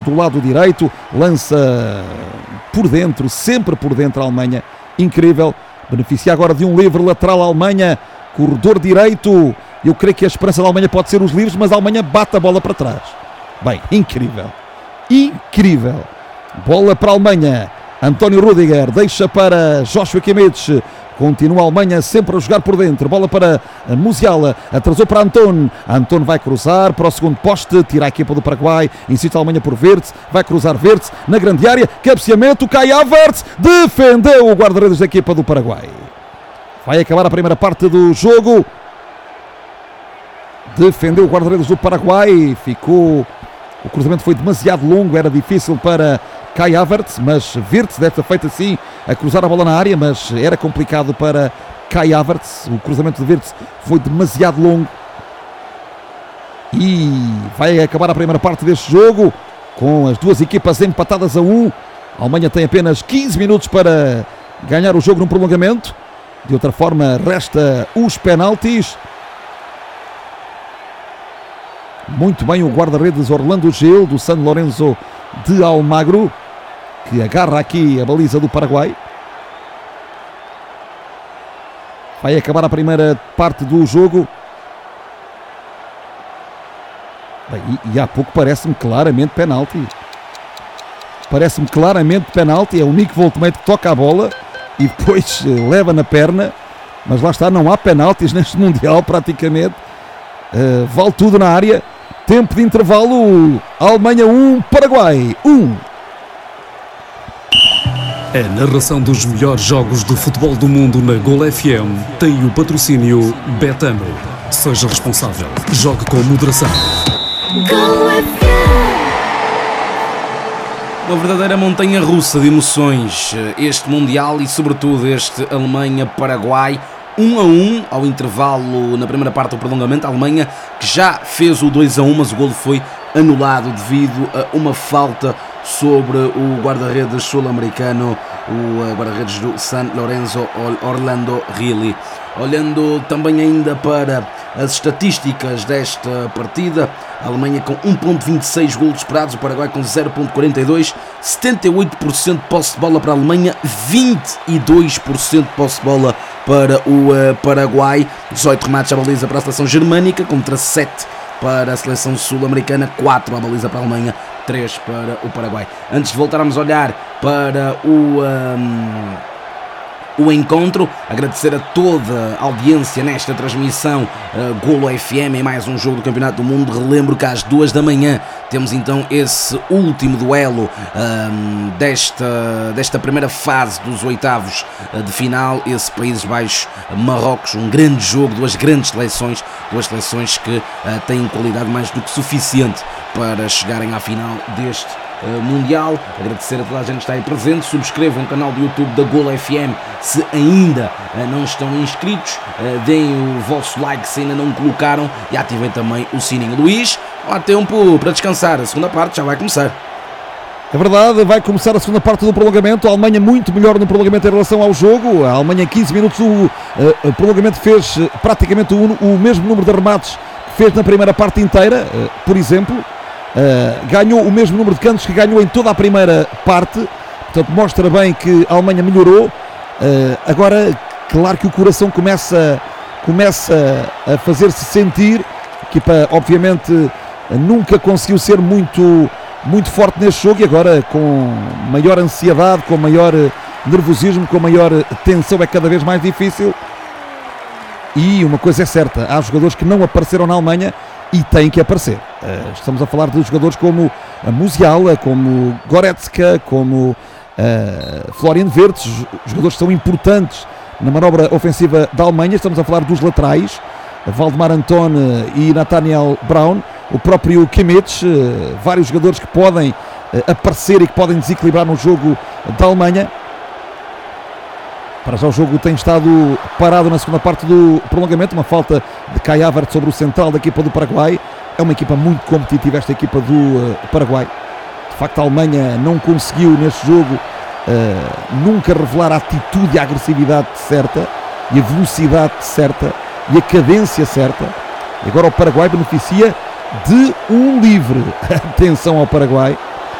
do lado direito, lança por dentro, sempre por dentro a Alemanha, incrível, beneficia agora de um livre lateral a Alemanha, corredor direito, eu creio que a esperança da Alemanha pode ser os livres, mas a Alemanha bate a bola para trás. Bem, incrível, incrível, bola para a Alemanha, António Rüdiger deixa para Joshua Kimmich. Continua a Alemanha sempre a jogar por dentro. Bola para Musiala. Atrasou para Anton. Anton vai cruzar para o segundo poste. Tira a equipa do Paraguai. Insiste a Alemanha por Wirtz. Vai cruzar Wirtz na grande área. Cabeceamento. Kai Havertz. Defendeu o guarda-redes da equipa do Paraguai. Vai acabar a primeira parte do jogo. Defendeu o guarda-redes do Paraguai. O cruzamento foi demasiado longo. Era difícil para Kai Havertz, mas Wirtz deve ter feito assim, a cruzar a bola na área, mas era complicado para Kai Havertz. O cruzamento de Wirtz foi demasiado longo. E vai acabar a primeira parte deste jogo, com as duas equipas empatadas a 1. A Alemanha tem apenas 15 minutos para ganhar o jogo no prolongamento. De outra forma, resta os penaltis. Muito bem o guarda-redes Orlando Gil, do San Lorenzo de Almagro, que agarra aqui a baliza do Paraguai. Vai acabar a primeira parte do jogo. Bem, e há pouco parece-me claramente penalti. Parece-me claramente penalti. É o Nick Voltmate que toca a bola e depois leva na perna. Mas lá está, não há penaltis neste Mundial praticamente. Vale tudo na área. Tempo de intervalo, Alemanha 1, Paraguai 1. A narração dos melhores jogos de futebol do mundo na Gol FM tem o patrocínio Betano. Seja responsável. Jogue com moderação. Uma verdadeira montanha-russa de emoções este Mundial e sobretudo este Alemanha-Paraguai. 1-1 ao intervalo na primeira parte do prolongamento. A Alemanha que já fez o 2-1, mas o golo foi anulado devido a uma falta sobre o guarda-redes sul-americano, o guarda-redes do San Lorenzo, Orlando Gil. Olhando também ainda para as estatísticas desta partida, a Alemanha com 1.26 golos esperados, o Paraguai com 0.42, 78% de posse de bola para a Alemanha, 22% de posse de bola para o Paraguai, 18 remates à baliza para a seleção germânica, contra 7 para a seleção sul-americana, 4 à baliza para a Alemanha, 3 para o Paraguai. Antes de voltarmos a olhar para o encontro, agradecer a toda a audiência nesta transmissão Golo FM em mais um jogo do Campeonato do Mundo. Relembro que às 2 da manhã temos então esse último duelo desta primeira fase dos oitavos de final, esse Países Baixos-Marrocos, um grande jogo, duas grandes seleções, que têm qualidade mais do que suficiente para chegarem à final deste Mundial. Agradecer a toda a gente que está aí presente. Subscrevam o canal do YouTube da Golo FM se ainda não estão inscritos, deem o vosso like se ainda não colocaram e ativem também o sininho. Luís, há tempo para descansar, a segunda parte já vai começar. É verdade, vai começar a segunda parte do prolongamento. A Alemanha muito melhor no prolongamento em relação ao jogo. A Alemanha em 15 minutos o prolongamento fez praticamente o mesmo número de remates que fez na primeira parte inteira, por exemplo. Ganhou o mesmo número de cantos que ganhou em toda a primeira parte, portanto mostra bem que a Alemanha melhorou. Agora, claro que o coração começa a fazer-se sentir. A equipa obviamente nunca conseguiu ser muito forte neste jogo e agora com maior ansiedade, com maior nervosismo, com maior tensão é cada vez mais difícil. E uma coisa é certa, há jogadores que não apareceram na Alemanha e têm que aparecer. Estamos a falar de jogadores como a Musiala, como Goretzka, como Florian Wirtz, jogadores que são importantes na manobra ofensiva da Alemanha. Estamos a falar dos laterais, Waldemar Anton e Nathaniel Braun, o próprio Kimmich, vários jogadores que podem aparecer e que podem desequilibrar no jogo da Alemanha. Para já o jogo tem estado parado na segunda parte do prolongamento, uma falta de Kai Havertz sobre o central da equipa do Paraguai. É uma equipa muito competitiva esta equipa do Paraguai. De facto a Alemanha não conseguiu neste jogo nunca revelar a atitude e a agressividade certa e a velocidade certa e a cadência certa. E agora o Paraguai beneficia de um livre. Atenção ao Paraguai.